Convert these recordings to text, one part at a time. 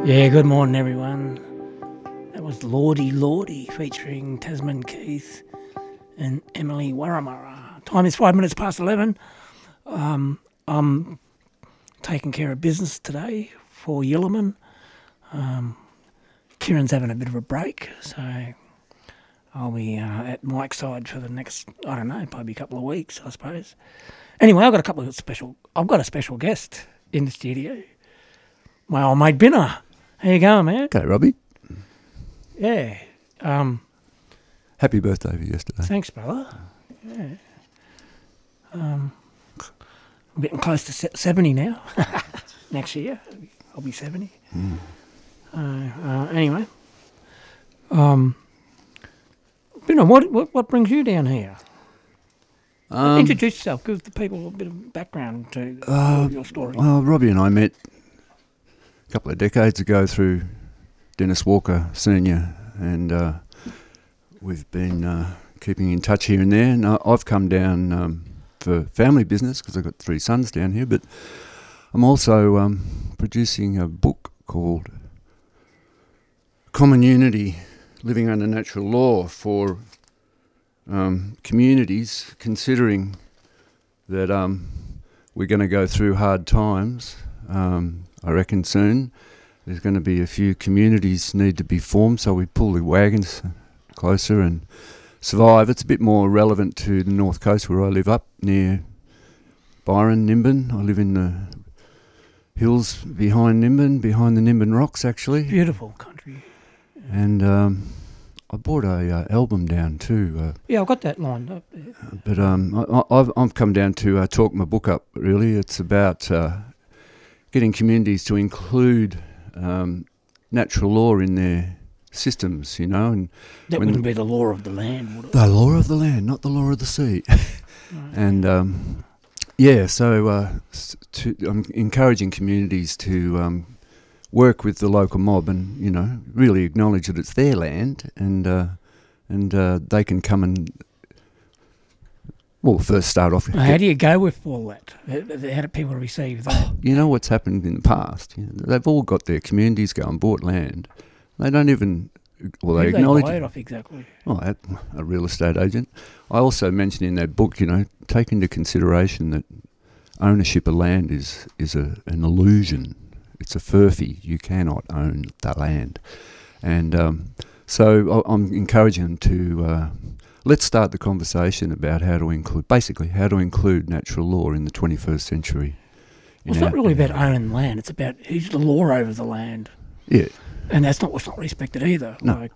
Yeah, good morning, everyone. That was Lordy Lordy featuring Tasman Keith and Emily Warramurra. Time is 5 minutes past 11. I'm taking care of business today for Yilliman. Kieran's having a bit of a break, so I'll be at Mike's side for the next, I don't know, probably a couple of weeks, I suppose. Anyway, I've got a special guest in the studio. My old mate Binner. How you going, man? Okay, Robbie. Yeah. Happy birthday for yesterday. Thanks, brother. Yeah. I'm getting close to 70 now. Next year, I'll be 70. Anyway. Binner, what brings you down here? Introduce yourself. Give the people a bit of background to your story. Well, Robbie and I met a couple of decades ago through Dennis Walker Senior, and we've been keeping in touch here and there. And I've come down for family business because I've got 3 sons down here, but I'm also producing a book called Common Unity, Living Under Natural Law for communities, considering that we're going to go through hard times. I reckon soon there's going to be a few communities need to be formed, so we pull the wagons closer and survive. It's a bit more relevant to the North Coast where I live, up near Byron, Nimbin. I live in the hills behind Nimbin, behind the Nimbin Rocks actually. Beautiful country. And I bought a album down too. Yeah, I've got that lined up there. But I've come down to talk my book up, really. It's about getting communities to include natural law in their systems, you know. And that wouldn't be the law of the land, would it? The law of the land, not the law of the sea. Right. And I'm encouraging communities to work with the local mob and, you know, really acknowledge that it's their land, and they can come and, well, first start off. How do you go with all that? How do people receive that? You know what's happened in the past? You know, they've all got their communities go and bought land. They don't even, well, they acknowledge. Buy it off exactly. Oh, a real estate agent. I also mentioned in that book, you know, take into consideration that ownership of land is an illusion. It's a furphy. You cannot own that land. And so I'm encouraging them to let's start the conversation about how to include natural law in the 21st century. Well, it's not really about owning land. It's about who's the law over the land. Yeah. And that's not what's not respected either. No. Like,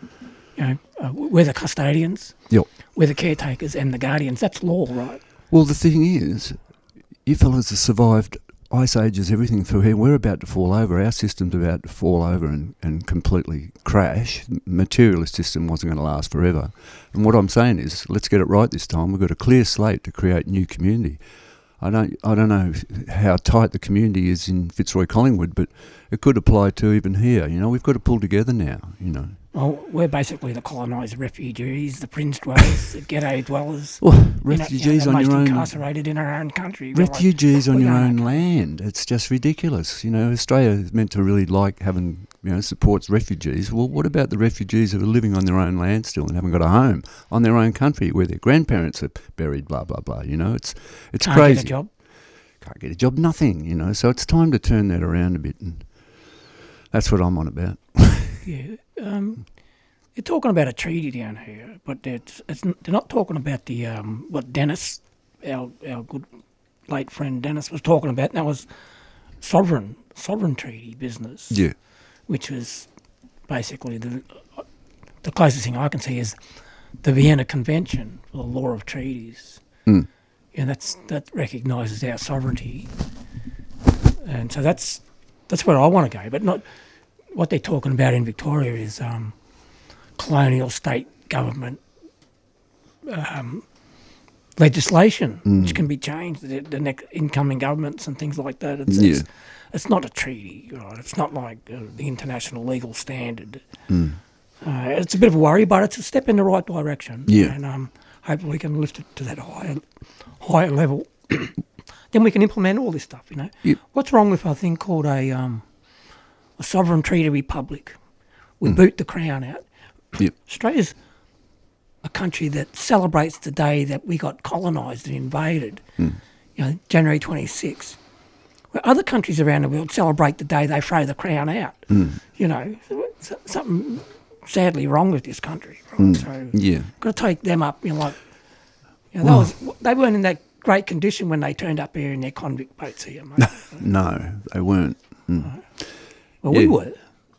we're the custodians. Yep. We're the caretakers and the guardians. That's law, right? Well, the thing is, you fellas have survived ice ages, everything through here. We're about to fall over. Our system's about to fall over and completely crash. The materialist system wasn't going to last forever. And what I'm saying is, let's get it right this time. We've got a clear slate to create new community. I don't know how tight the community is in Fitzroy Collingwood, but it could apply to even here. You know, we've got to pull together now, you know. Well, we're basically the colonised refugees, the Prince dwellers, the ghetto dwellers. Well, refugees on your own... most incarcerated in our own country. Refugees on your own land. It's just ridiculous. You know, Australia is meant to really like having, you know, supports refugees. Well, what about the refugees who are living on their own land still and haven't got a home on their own country where their grandparents are buried, blah, blah, blah, you know? It's Can't crazy. Get a job. Can't get a job, nothing, you know. So it's time to turn that around a bit, and that's what I'm on about. Yeah. You're talking about a treaty down here, but they're not talking about the what Dennis, our good late friend Dennis, was talking about. And that was sovereign treaty business. Yeah. Which was basically the closest thing I can see is the Vienna Convention for the law of treaties. Mm. Yeah, that recognises our sovereignty, and so that's where I want to go. But not what they're talking about in Victoria is colonial state government legislation, which can be changed. The next incoming governments and things like that. It's not a treaty, right? It's not like the international legal standard. Mm. It's a bit of a worry, but it's a step in the right direction. Yeah. And hopefully we can lift it to that higher level. Then we can implement all this stuff, you know. Yep. What's wrong with a thing called a a sovereign treaty republic. We boot the crown out. Yep. Australia's a country that celebrates the day that we got colonised and invaded, January 26th. Where other countries around the world celebrate the day they throw the crown out. Something sadly wrong with this country. Right? So got to take them up. They weren't in that great condition when they turned up here in their convict boats here, mate. No, they weren't. Right. Well, we were.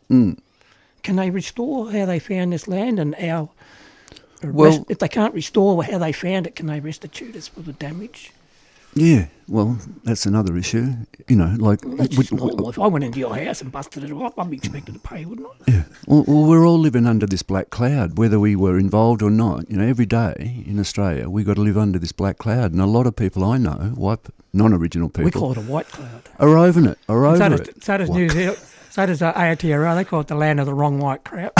Can they restore how they found this land and how? If they can't restore how they found it, can they restitute us for the damage? Yeah, well, that's another issue. That's just normal. If I went into your house and busted it up, I'd be expected to pay, wouldn't I? Yeah. Well, we're all living under this black cloud, whether we were involved or not. Every day in Australia, we got to live under this black cloud, and a lot of people I know, non-Original people, we call it a white cloud, are over it. So does New Zealand. So does Aotearoa. They call it the land of the wrong white crowd.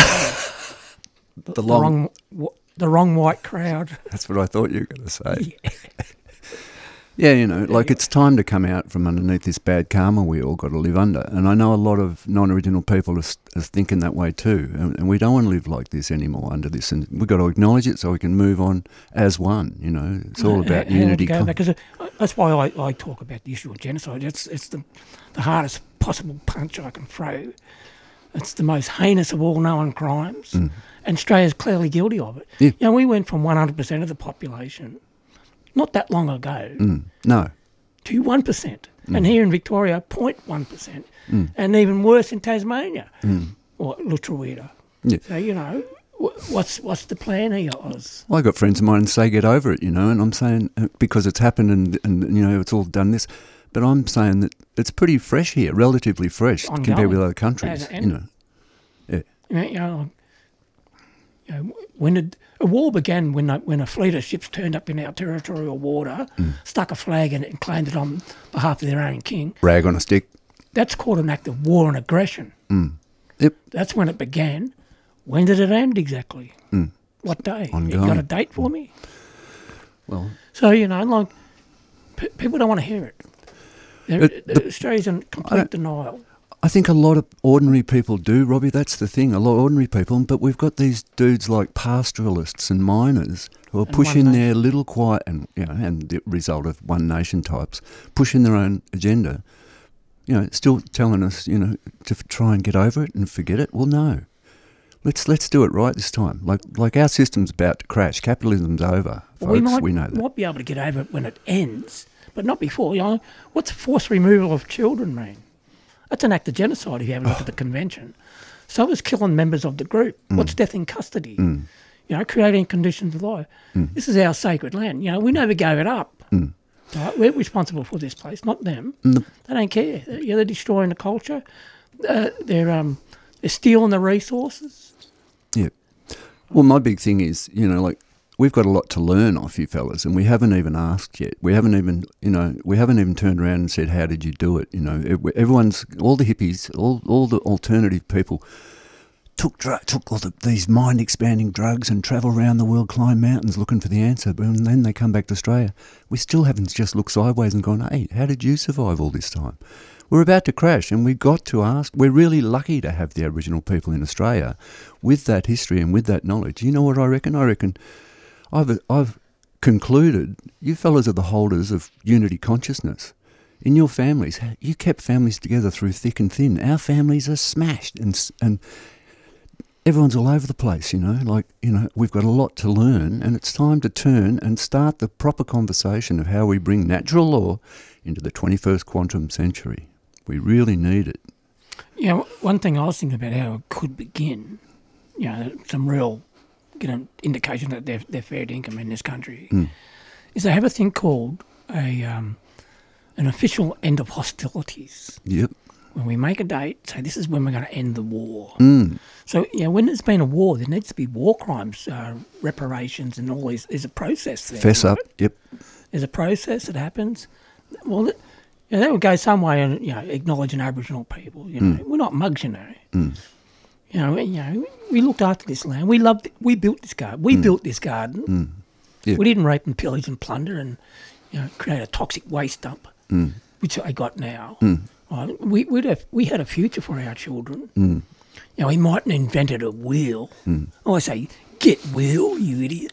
the wrong white crowd. That's what I thought you were going to say. Yeah, it's time to come out from underneath this bad karma we all got to live under. And I know a lot of non-Original people are thinking that way too. And we don't want to live like this anymore under this. And we've got to acknowledge it so we can move on as one, It's all about unity. Because that's why I talk about the issue of genocide. It's the hardest possible punch I can throw. It's the most heinous of all known crimes. And Australia's clearly guilty of it. Yeah. We went from 100% of the population not that long ago to 1%. And here in Victoria, 0.1%. And even worse in Tasmania or Lutruwita. Yeah. So, what's the plan here, Oz? Well, I got friends of mine say get over it, and I'm saying because it's happened and it's all done this. But I'm saying that it's pretty fresh here, relatively fresh compared with other countries, Yeah. When a war began, when a fleet of ships turned up in our territorial water, stuck a flag in it and claimed it on behalf of their own king. Rag on a stick. That's called an act of war and aggression. Yep. That's when it began. When did it end exactly? What day? Ongoing. You got a date for me? Well. So, people don't want to hear it. Australia's in complete denial. I think a lot of ordinary people do, Robbie. That's the thing. A lot of ordinary people, but we've got these dudes like pastoralists and miners who are pushing their little quiet and the result of One Nation types pushing their own agenda. Still telling us, to try and get over it and forget it. Well, no. Let's do it right this time. Like our system's about to crash. Capitalism's over, folks. We know that. We might be able to get over it when it ends, but not before. What's forced removal of children mean? That's an act of genocide if you have a look at the convention. So is killing members of the group. What's death in custody? Creating conditions of life. This is our sacred land. We never gave it up. Right? We're responsible for this place, not them. They don't care. They're destroying the culture. They're stealing the resources. Yeah. Well, my big thing is, we've got a lot to learn off you fellas, and we haven't even asked yet. We haven't even turned around and said, how did you do it? Everyone's, all the hippies, all the alternative people took all these mind-expanding drugs and travel around the world, climb mountains looking for the answer, but then they come back to Australia. We still haven't just looked sideways and gone, hey, how did you survive all this time? We're about to crash, and we've got to ask. We're really lucky to have the Aboriginal people in Australia with that history and with that knowledge. You know what I reckon? I reckon I've concluded you fellas are the holders of unity consciousness. In your families, you kept families together through thick and thin. Our families are smashed and everyone's all over the place, we've got a lot to learn, and it's time to turn and start the proper conversation of how we bring natural law into the 21st quantum century. We really need it. One thing I was thinking about how it could begin, some real indication that they're fair income in this country, is they have a thing called an official end of hostilities. Yep. When we make a date, say this is when we're going to end the war. So, when there's been a war, there needs to be war crimes, reparations and all these. There's a process there. Fess up, yep. There's a process that happens. Well, that would go some way in, acknowledging Aboriginal people. We're not mugs, we looked after this land. We loved it. We built this garden. We built this garden. Yep. We didn't rape and pillage and plunder and, create a toxic waste dump, which I got now. right? We had a future for our children. Mm. You know, he mightn't have invented a wheel. I say, get wheel, you idiot.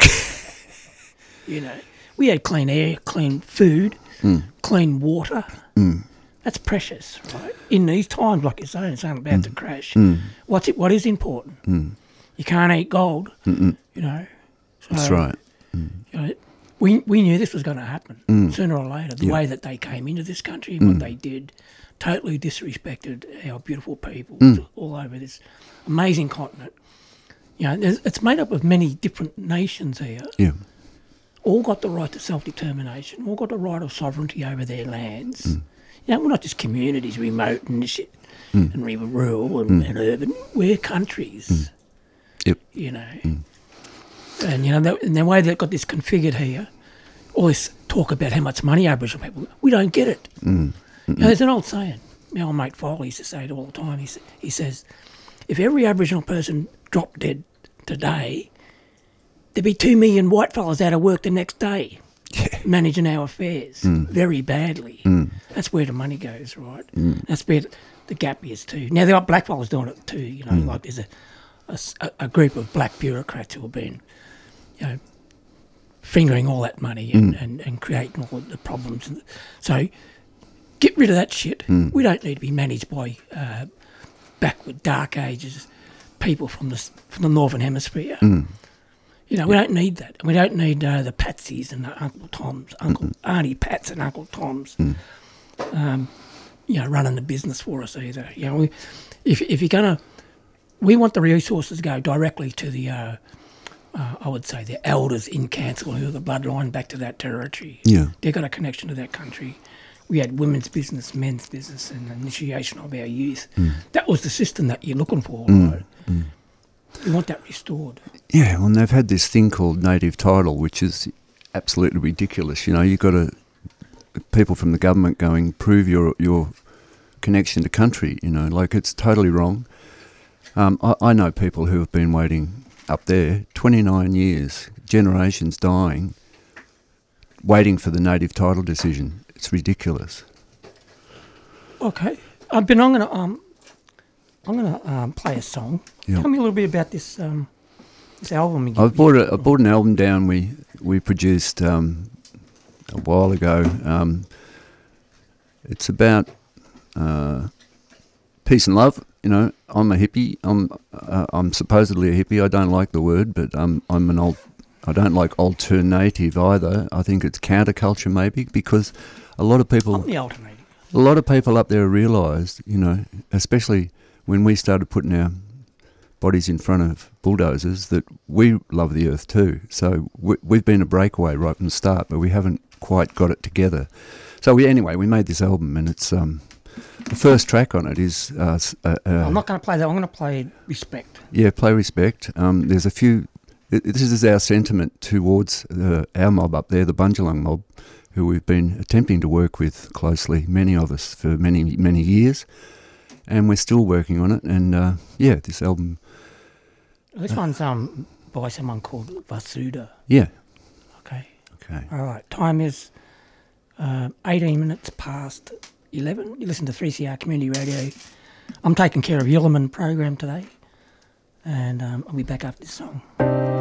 You know, we had clean air, clean food, clean water. That's precious, right? In these times, like you're saying, it's about to crash. What is important? You can't eat gold, you know. So, That's right. You know, we knew this was going to happen sooner or later. The way that they came into this country and what they did totally disrespected our beautiful people all over this amazing continent. You know, it's made up of many different nations here. Yeah. All got the right to self-determination, all got the right of sovereignty over their lands. You know, we're not just communities, remote and shit, and rural and urban. We're countries. Yep. You know. And, you know, the way they've got this configured here, all this talk about how much money Aboriginal people, we don't get it. You know, there's an old saying, my old mate Foley used to say it all the time. He says, if every Aboriginal person dropped dead today, there'd be 2 million white fellas out of work the next day, managing our affairs very badly. That's where the money goes, right? That's where the gap is too. Now, there are black fellas doing it too, you know, like there's a group of black bureaucrats who have been, you know, fingering all that money and creating all the problems. So get rid of that shit. We don't need to be managed by backward, dark ages people from the Northern Hemisphere. You know, we don't need that. We don't need the Patsies and the Uncle Toms, Auntie Pats and Uncle Toms, you know, running the business for us either. You know, if you're going to, we want the resources to go directly to the, I would say, the elders in Cancel who are the bloodline back to that territory. Yeah. They've got a connection to that country. We had women's business, men's business, and initiation of our youth. That was the system that you're looking for, right? We want that restored. Yeah, well, and they've had this thing called native title, which is absolutely ridiculous. You know, you've got people from the government going, prove your connection to country, you know, like it's totally wrong. I know people who have been waiting up there 29 years, generations dying, waiting for the native title decision. It's ridiculous. Okay, I'm gonna play a song. Yeah. Tell me a little bit about this album. I bought an album down we produced a while ago. It's about peace and love. You know, I'm a hippie. I'm supposedly a hippie. I don't like the word, but I don't like alternative either. I think it's counterculture maybe, because a lot of people. I'm the alternative. A lot of people up there realised, you know, especially when we started putting our bodies in front of bulldozers, that we love the earth too. So we've been a breakaway right from the start, but we haven't quite got it together. So we made this album, and it's the first track on it is. I'm not going to play that. I'm going to play Respect. Yeah, play Respect. There's a few. This is our sentiment towards our mob up there, the Bundjalung mob, who we've been attempting to work with closely, many of us, for many, many years. And we're still working on it. And, this album... This one's by someone called Vasuda. Yeah. Okay. All right. Time is 18 minutes past 11. You listen to 3CR Community Radio. I'm taking care of Yilliman program today. And I'll be back after this song.